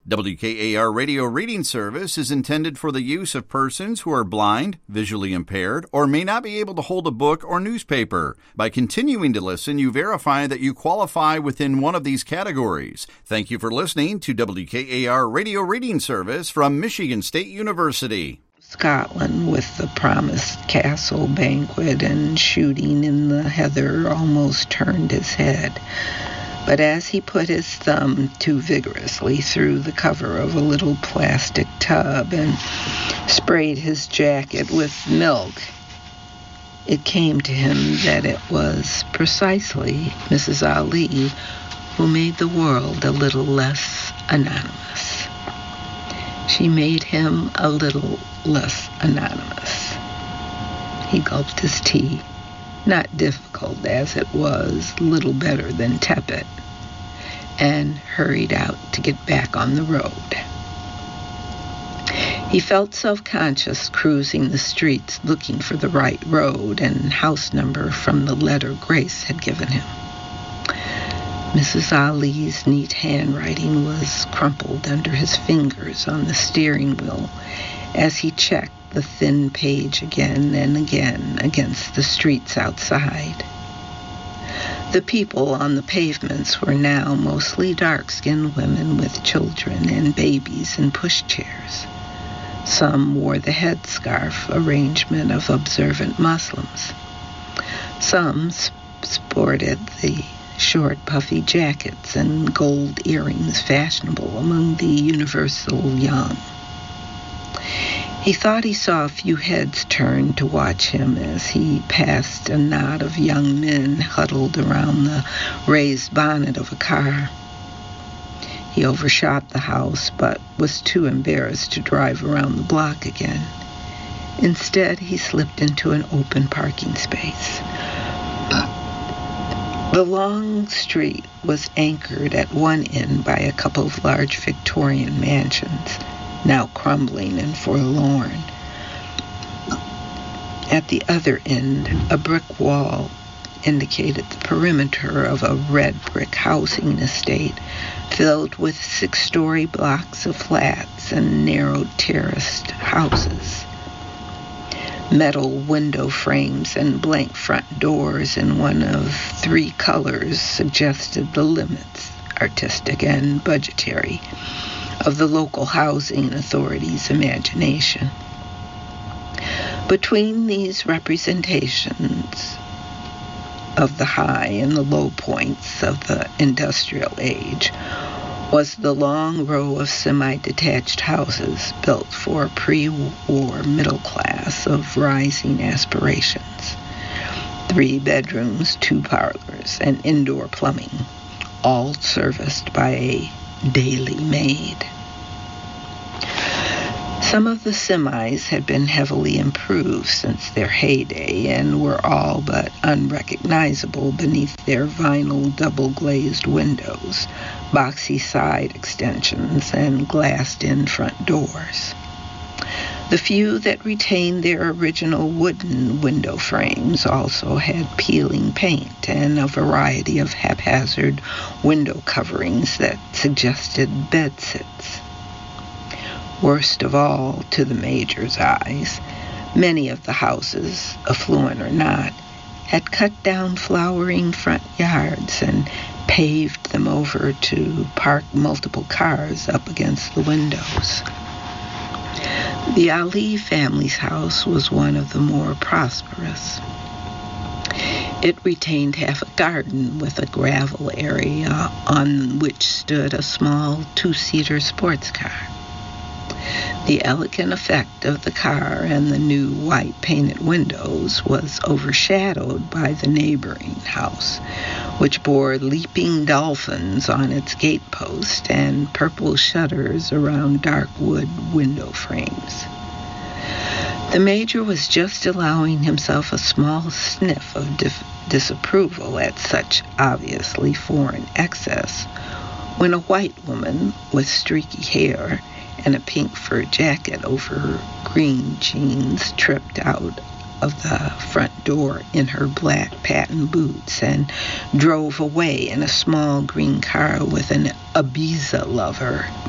WKAR Radio Reading Service is intended for the use of persons who are blind, visually impaired, or may not be able to hold a book or newspaper. By continuing to listen, you verify that you qualify within one of these categories. Thank you for listening to WKAR Radio Reading Service from Michigan State University. Scotland, with the promised castle banquet and shooting in the heather, almost turned his head. But as he put his thumb too vigorously through the cover of a little plastic tub and sprayed his jacket with milk, it came to him that it was precisely Mrs. Ali who made the world a little less anonymous. She made him a little less anonymous. He gulped his tea, not difficult as it was, little better than tepid, and hurried out to get back on the road. He felt self-conscious cruising the streets looking for the right road and house number from the letter Grace had given him. Mrs. Ali's neat handwriting was crumpled under his fingers on the steering wheel as he checked the thin page again and again against the streets outside. The people on the pavements were now mostly dark-skinned women with children and babies in pushchairs. Some wore the headscarf arrangement of observant Muslims. Some sported the short, puffy jackets and gold earrings fashionable among the universal young. He thought he saw a few heads turn to watch him as he passed a knot of young men huddled around the raised bonnet of a car. He overshot the house, but was too embarrassed to drive around the block again. Instead, he slipped into an open parking space. The long street was anchored at one end by a couple of large Victorian mansions, now crumbling and forlorn. At the other end, a brick wall indicated the perimeter of a red brick housing estate filled with 6-story blocks of flats and narrow terraced houses. Metal window frames and blank front doors in one of 3 colors suggested the limits, artistic and budgetary, of the local housing authority's imagination. Between these representations of the high and the low points of the industrial age was the long row of semi-detached houses built for a pre-war middle class of rising aspirations. 3 bedrooms, 2 parlors, and indoor plumbing, all serviced by a daily maid. Some of the semis had been heavily improved since their heyday and were all but unrecognizable beneath their vinyl double-glazed windows, boxy side extensions, and glassed-in front doors. The few that retained their original wooden window frames also had peeling paint and a variety of haphazard window coverings that suggested bedsits. Worst of all, to the Major's eyes, many of the houses, affluent or not, had cut down flowering front yards and paved them over to park multiple cars up against the windows. The Ali family's house was one of the more prosperous. It retained half a garden with a gravel area on which stood a small 2-seater sports car. The elegant effect of the car and the new white painted windows was overshadowed by the neighboring house, which bore leaping dolphins on its gatepost and purple shutters around dark wood window frames. The Major was just allowing himself a small sniff of disapproval at such obviously foreign excess when a white woman with streaky hair and a pink fur jacket over green jeans tripped out of the front door in her black patent boots and drove away in a small green car with an Ibiza lover